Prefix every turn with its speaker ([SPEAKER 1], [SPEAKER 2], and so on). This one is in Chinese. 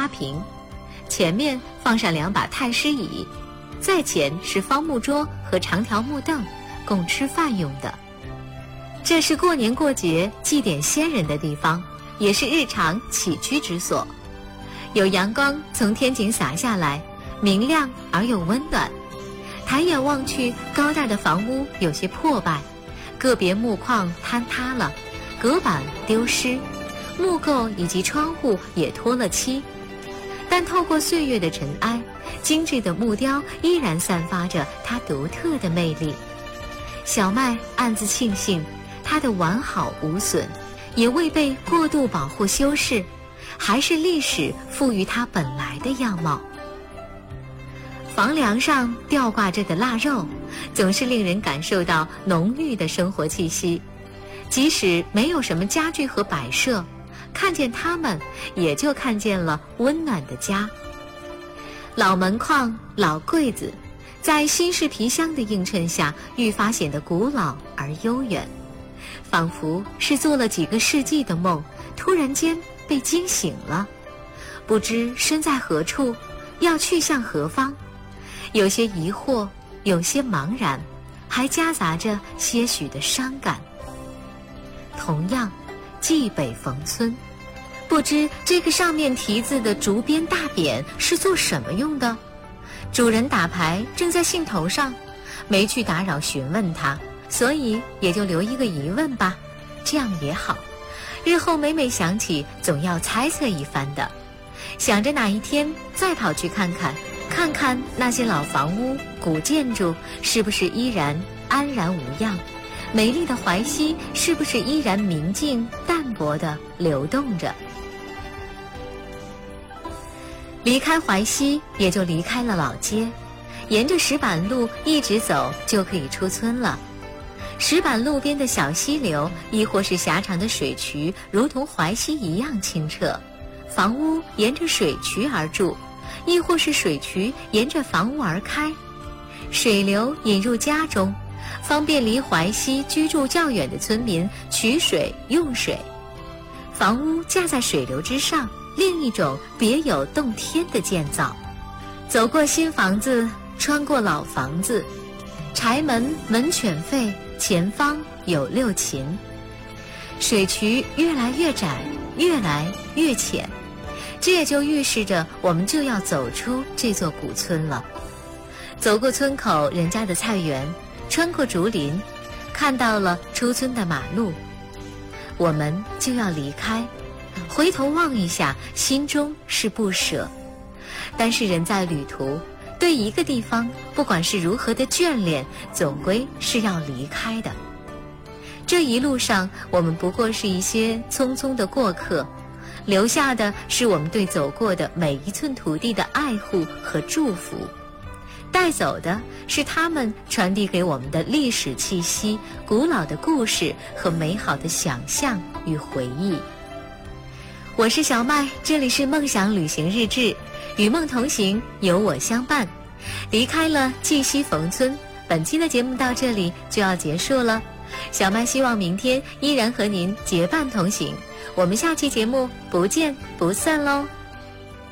[SPEAKER 1] 花瓶，前面放上2把太师椅，再前是方木桌和长条木凳，供吃饭用的。这是过年过节祭奠先人的地方，也是日常起居之所。有阳光从天井洒下来，明亮而又温暖。抬眼望去，高大的房屋有些破败，个别木框坍塌了，隔板丢失，木构以及窗户也脱了漆。但透过岁月的尘埃，精致的木雕依然散发着它独特的魅力。小麦暗自庆幸，它的完好无损，也未被过度保护修饰，还是历史赋予它本来的样貌。房梁上吊挂着的腊肉，总是令人感受到浓郁的生活气息。即使没有什么家具和摆设，看见它们，也就看见了温暖的家。老门框、老柜子，在新式皮箱的映衬下，愈发显得古老而悠远，仿佛是做了几个世纪的梦，突然间被惊醒了，不知身在何处，要去向何方。有些疑惑，有些茫然，还夹杂着些许的伤感。同样，蓟北逢村，不知这个上面题字的竹编大匾是做什么用的？主人打牌正在兴头上，没去打扰询问他，所以也就留一个疑问吧，这样也好。日后每每想起，总要猜测一番的，想着哪一天再跑去看看，看看那些老房屋、古建筑是不是依然安然无恙，美丽的淮西是不是依然明净淡泊地流动着。离开淮西，也就离开了老街，沿着石板路一直走，就可以出村了。石板路边的小溪流，亦或是狭长的水渠，如同淮西一样清澈。房屋沿着水渠而筑，亦或是水渠沿着房屋而开，水流引入家中，方便离淮西居住较远的村民取水用水。房屋架在水流之上，另一种别有洞天的建造。走过新房子，穿过老房子，柴门门犬吠，前方有6禽。水渠越来越窄，越来越浅，这也就预示着我们就要走出这座古村了。走过村口人家的菜园，穿过竹林，看到了出村的马路，我们就要离开。回头望一下，心中是不舍，但是人在旅途，对一个地方不管是如何的眷恋，总归是要离开的。这一路上，我们不过是一些匆匆的过客，留下的是我们对走过的每一寸土地的爱护和祝福，带走的是他们传递给我们的历史气息、古老的故事和美好的想象与回忆。我是小麦，这里是梦想旅行日志，与梦同行，有我相伴。离开了绩溪逢村，本期的节目到这里就要结束了。小麦希望明天依然和您结伴同行，我们下期节目不见不散喽。